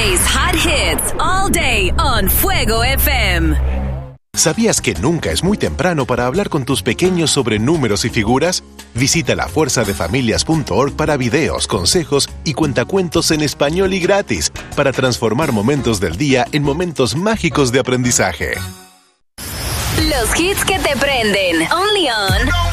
Today's hot hits all day on Fuego FM. ¿Sabías que nunca es muy temprano para hablar con tus pequeños sobre números y figuras? Visita lafuerzadefamilias.org para videos, consejos y cuentacuentos en español y gratis para transformar momentos del día en momentos mágicos de aprendizaje. Los hits que te prenden. Only on